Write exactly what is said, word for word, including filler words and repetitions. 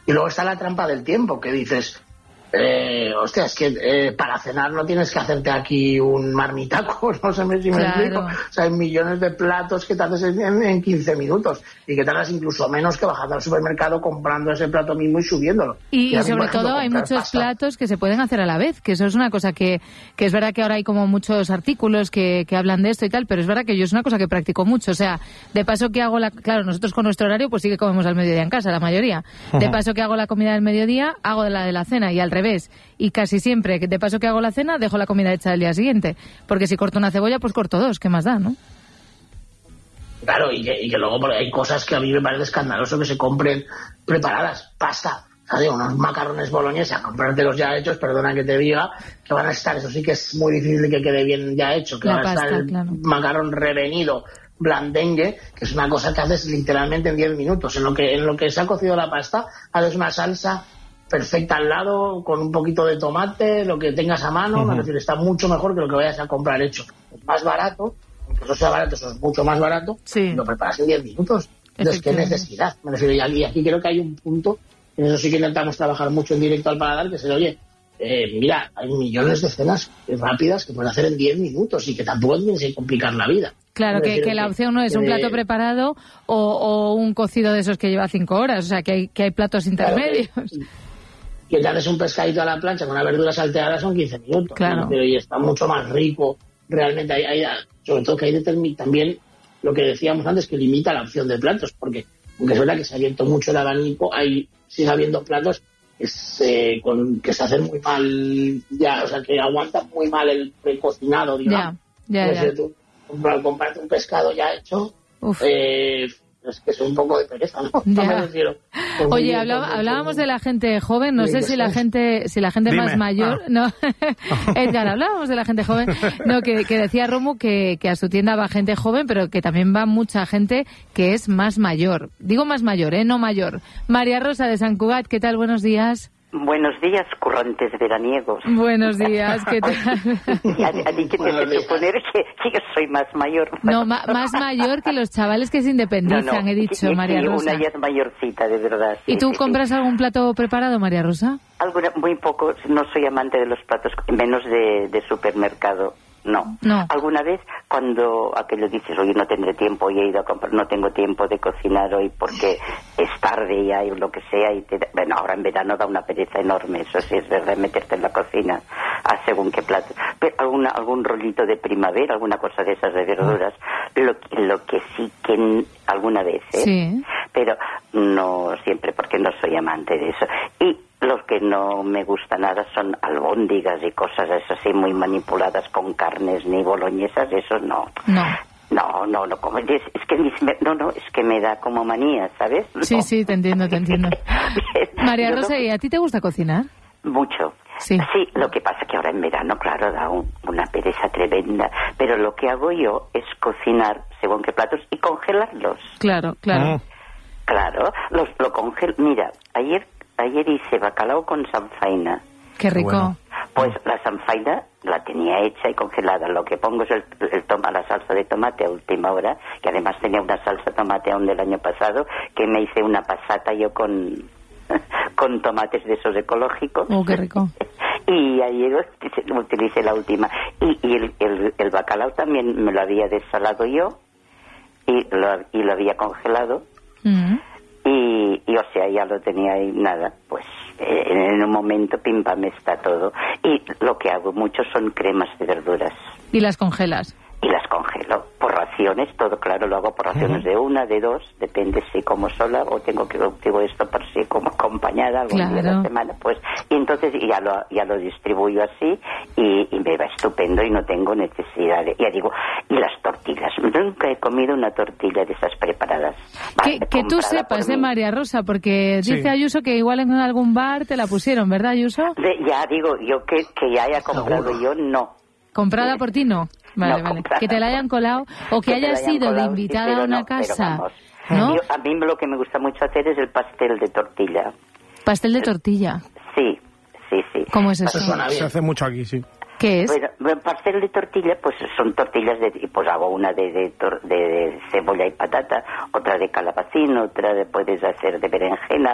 Y luego está la trampa del tiempo, que dices, eh, hostia, es que eh, para cenar no tienes que hacerte aquí un marmitaco, no sé si me claro. explico. O sea, hay millones de platos que te haces en, en quince minutos y que tardas incluso menos que bajando al supermercado comprando ese plato mismo y subiéndolo. Y, y y sobre ejemplo, todo hay muchos pasta. platos que se pueden hacer a la vez, que eso es una cosa que, que es verdad que ahora hay como muchos artículos que, que hablan de esto y tal, pero es verdad que yo es una cosa que practico mucho. O sea, de paso que hago la... Claro, nosotros con nuestro horario pues sí que comemos al mediodía en casa, la mayoría. De paso que hago la comida del mediodía, hago de la de la cena y al revés. Y casi siempre, de paso que hago la cena, dejo la comida hecha del día siguiente. Porque si corto una cebolla, pues corto dos, ¿qué más da, no? Claro, y que, y que luego hay cosas que a mí me parece escandaloso que se compren preparadas. Pasta, ¿sabes? Unos macarrones boloñesa, comprártelos ya hechos, perdona que te diga, que van a estar, eso sí que es muy difícil que quede bien ya hecho, que La va pasta, a estar el claro. macarrón revenido, blandengue, que es una cosa que haces literalmente en diez minutos. En lo que en lo que se ha cocido la pasta, haces una salsa perfecta al lado, con un poquito de tomate, lo que tengas a mano, uh-huh. me refiero, está mucho mejor que lo que vayas a comprar hecho. Es más barato, aunque eso sea barato, eso es mucho más barato, sí. lo preparas en diez minutos. Entonces, ¿qué necesidad? Me refiero, y aquí, aquí creo que hay un punto, en eso sí que intentamos trabajar mucho en directo al paladar, que es el, oye, eh, mira, hay millones de cenas rápidas que pueden hacer en diez minutos y que tampoco tienes que complicar la vida. Claro, que, que la opción no es un plato preparado o, o un cocido de esos que lleva cinco horas, o sea, que hay, que hay platos intermedios. Claro, que, que te haces un pescadito a la plancha con una verdura salteada son quince minutos, claro. Pero y está mucho más rico, realmente hay, hay sobre todo que hay determin, también lo que decíamos antes, que limita la opción de platos, porque aunque es verdad que se ha abierto mucho el abanico, hay sigue habiendo platos que se, con, que se hacen muy mal, ya, o sea, que aguantan muy mal el precocinado, digamos. Ya, ya, ya. Tú, comprarte un pescado ya hecho, eh, es que es un poco de pereza, ¿no? No me refiero. Oye, hablaba, hablábamos de la gente joven, no sé si la gente si la gente Dime. más mayor, ah. no, Edgar, hablábamos de la gente joven, no, que, que decía Romu que, que a su tienda va gente joven, pero que también va mucha gente que es más mayor. Digo más mayor, ¿eh? No mayor. María Rosa de Sant Cugat, ¿qué tal? Buenos días. Buenos días, currantes veraniegos. Buenos días, ¿qué tal? A, a ti que te hace suponer que, que yo soy más mayor. No, ma, más mayor que los chavales que se independizan, no, no, he dicho, sí, María sí, Rosa. Una ya es mayorcita, de verdad. Sí, ¿Y tú sí, compras sí. algún plato preparado, María Rosa? Alguna, muy poco, no soy amante de los platos, menos de, de supermercado. No. no. Alguna vez cuando aquello dices, oye, no tendré tiempo y he ido a comprar, no tengo tiempo de cocinar hoy porque es tarde ya y lo que sea, y te, bueno, ahora en verano da una pereza enorme, eso sí es verdad, meterte en la cocina a según qué plato. Pero alguna, algún rollito de primavera, alguna cosa de esas de verduras, lo, lo que sí que alguna vez, ¿eh? Sí. Pero no siempre, porque no soy amante de eso. Y los que no me gusta nada son albóndigas y cosas esas así muy manipuladas con carnes ni boloñesas, eso no. No. No, no, no, como, es, es que no, no, es que me da como manía, ¿sabes? Sí, no. sí, te entiendo, te entiendo. María Yo Rosa, no... ¿y a ti te gusta cocinar? Mucho. Sí. Sí, lo que pasa que ahora en verano, claro, da un, una pereza tremenda, pero lo que hago yo es cocinar según qué platos y congelarlos. Claro, claro. Ah. Claro, los, lo congelo. Mira, ayer ayer hice bacalao con sanfaina. Qué rico. Bueno. Pues la sanfaina la tenía hecha y congelada. Lo que pongo es el, el toma, la salsa de tomate a última hora, que además tenía una salsa de tomate aún del año pasado, que me hice una pasata yo con, con tomates de esos ecológicos. Oh, qué rico. Y ayer utilicé la última. Y, y el, el, el bacalao también me lo había desalado yo y lo, y lo había congelado. Mm. Y, y, o sea, ya lo tenía ahí, nada, pues eh, en un momento, pim pam, está todo. Y lo que hago mucho son cremas de verduras. ¿Y las congelas? Y las congelo por raciones, todo claro, lo hago por raciones uh-huh. de una, de dos, depende si como sola o tengo que digo esto por si como acompañada algún claro. día de la semana, pues, y entonces ya lo, ya lo distribuyo así y, y me va estupendo y no tengo necesidad de, ya digo, y las tortillas, nunca he comido una tortilla de esas preparadas. Que, que tú sepas, eh, María Rosa, porque dice sí. Ayuso que igual en algún bar te la pusieron, ¿verdad, Ayuso? De, ya digo, yo que, que ya haya comprado Seguro. yo, no. ¿Comprada sí. por ti, no? Vale, no, vale. Que te la hayan colado o que, que hayas sido de invitada sí, a una no, casa. Vamos, ¿no? Yo, a mí lo que me gusta mucho hacer es el pastel de tortilla. ¿Pastel de tortilla? Sí, sí, sí. ¿Cómo es eso? Se hace mucho aquí, sí. ¿Qué es? Bueno, pastel de tortilla, pues son tortillas de, pues hago una de, de, de, de cebolla y patata, otra de calabacín, otra de, puedes hacer de berenjena,